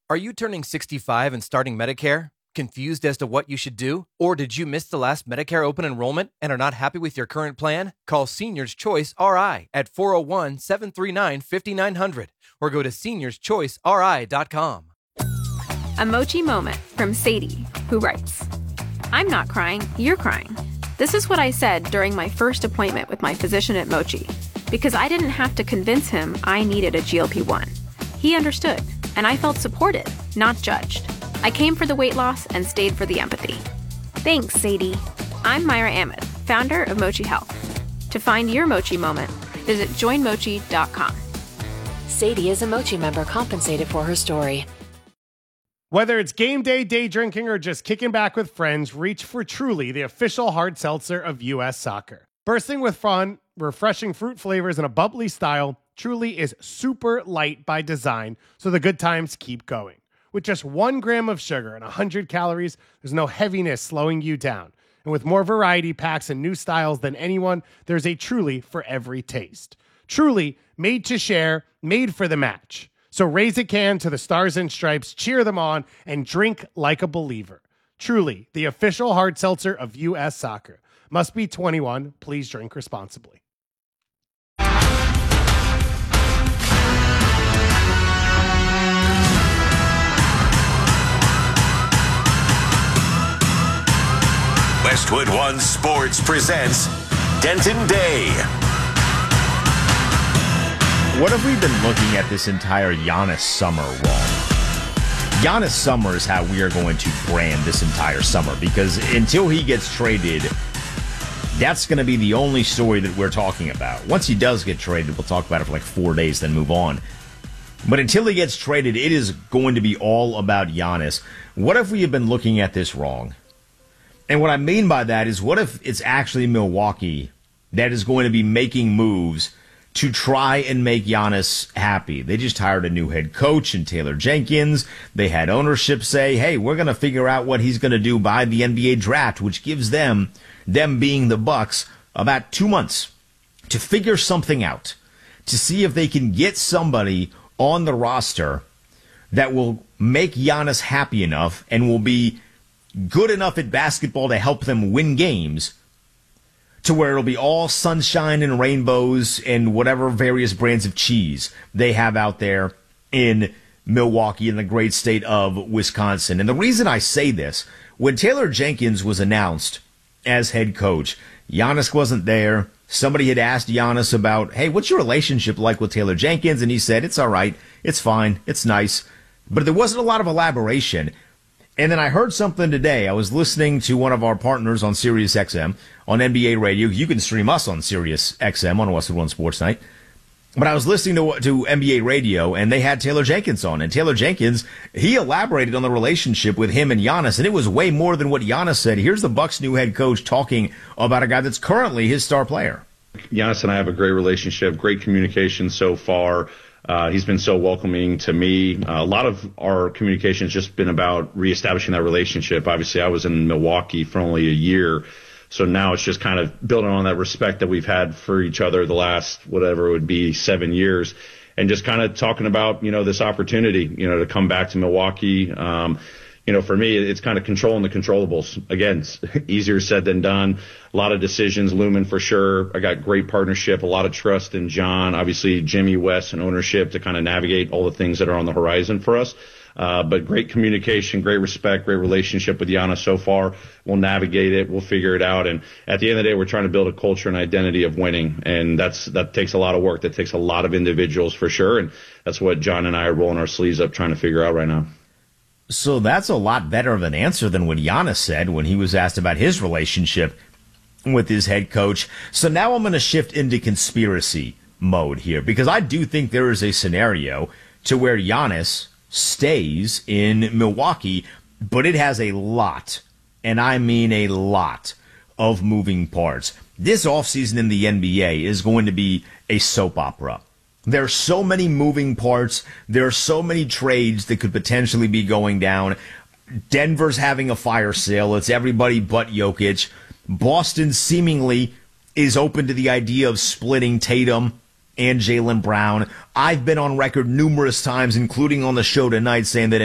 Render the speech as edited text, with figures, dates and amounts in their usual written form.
Are you turning 65 and starting Medicare? Confused as to what you should do? Or did you miss the last Medicare open enrollment and are not happy with your current plan? Call Seniors Choice RI at 401-739-5900 or go to seniorschoiceri.com. A Mochi moment from Sadie, who writes, I'm not crying, you're crying. This is what I said during my first appointment with my physician at Mochi, because I didn't have to convince him I needed a GLP-1. He understood, and I felt supported, not judged. I came for the weight loss and stayed for the empathy. Thanks, Sadie. I'm Myra Ahmed, founder of Mochi Health. To find your Mochi moment, visit joinmochi.com. Sadie is a Mochi member compensated for her story. Whether it's game day, day drinking, or just kicking back with friends, reach for Truly, the official hard seltzer of U.S. Soccer. Bursting with fun, refreshing fruit flavors, and a bubbly style, Truly is super light by design, so the good times keep going. With just 1 gram of sugar and 100 calories, there's no heaviness slowing you down. And with more variety packs and new styles than anyone, there's a Truly for every taste. Truly, made to share, made for the match. So raise a can to the Stars and Stripes, cheer them on, and drink like a believer. Truly, the official hard seltzer of U.S. Soccer. Must be 21. Please drink responsibly. Westwood One Sports presents Denton Day. What have we been looking at this entire Giannis summer wrong? Giannis summer is how we are going to brand this entire summer, because until he gets traded, that's going to be the only story that we're talking about. Once he does get traded, we'll talk about it for like 4 days, then move on. But until he gets traded, it is going to be all about Giannis. What if we have been looking at this wrong? And what I mean by that is, what if it's actually Milwaukee that is going to be making moves to try and make Giannis happy? They just hired a new head coach in Taylor Jenkins. They had ownership say, hey, we're going to figure out what he's going to do by the NBA draft, which gives them being the Bucks, about 2 months to figure something out, to see if they can get somebody on the roster that will make Giannis happy enough and will be good enough at basketball to help them win games, to where it'll be all sunshine and rainbows and whatever various brands of cheese they have out there in Milwaukee, in the great state of Wisconsin. And the reason I say this, when Taylor Jenkins was announced as head coach, Giannis wasn't there. Somebody had asked Giannis about, hey, what's your relationship like with Taylor Jenkins? And he said, it's all right, it's fine, it's nice. But there wasn't a lot of elaboration. And then I heard something today. I was listening to one of our partners on Sirius XM on NBA radio. You can stream us on Sirius XM on Westwood One Sports Night. But I was listening to NBA radio, and they had Taylor Jenkins on. And Taylor Jenkins, he elaborated on the relationship with him and Giannis, and it was way more than what Giannis said. Here's the Bucks' new head coach talking about a guy that's currently his star player. Giannis and I have a great relationship, great communication so far. He's been so welcoming to me. A lot of our communication has just been about reestablishing that relationship. Obviously, I was in Milwaukee for only a year, so now it's just kind of building on that respect that we've had for each other the last, whatever it would be, 7 years, and just kind of talking about, this opportunity, to come back to Milwaukee. For me, it's kind of controlling the controllables. Again, it's easier said than done. A lot of decisions looming for sure. I got great partnership, a lot of trust in John, obviously Jimmy, Wes, and ownership to kind of navigate all the things that are on the horizon for us. But great communication, great respect, great relationship with Giannis so far. We'll navigate it. We'll figure it out. And at the end of the day, we're trying to build a culture and identity of winning. And that takes a lot of work. That takes a lot of individuals for sure. And that's what John and I are rolling our sleeves up trying to figure out right now. So that's a lot better of an answer than what Giannis said when he was asked about his relationship with his head coach. So now I'm going to shift into conspiracy mode here, because I do think there is a scenario to where Giannis stays in Milwaukee, but it has a lot, and I mean a lot, of moving parts. This offseason in the NBA is going to be a soap opera. There are so many moving parts. There are so many trades that could potentially be going down. Denver's having a fire sale. It's everybody but Jokic. Boston seemingly is open to the idea of splitting Tatum and Jaylen Brown. I've been on record numerous times, including on the show tonight, saying that